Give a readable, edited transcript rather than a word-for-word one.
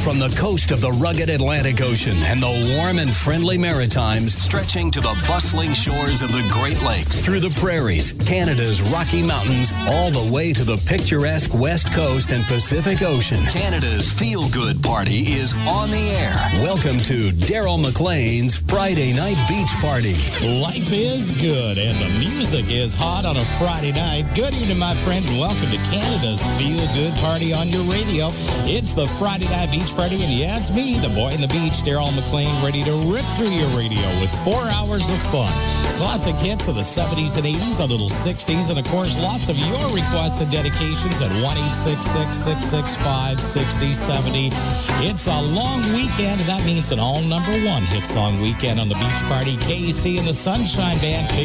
From the coast of the rugged Atlantic Ocean and the warm and friendly Maritimes, stretching to the bustling shores of the Great Lakes, through the prairies, Canada's Rocky Mountains, all the way to the picturesque West Coast and Pacific Ocean, Canada's feel-good party is on the air. Welcome to Daryl McLean's Friday Night Beach Party. Life is good and the music is hot on a Friday night. Good evening, my friend, and welcome to Canada's feel-good party on your radio. It's the Friday Night Beach Party, and yeah, it's me, the boy in the beach, Daryl McLean, ready to rip through your radio with 4 hours of fun. Classic hits of the 70s and 80s, a little 60s, and of course, lots of your requests and dedications at 1-866-665-6070. It's a long weekend, and that means an all number one hit song weekend on the Beach Party. KC and the Sunshine Band kick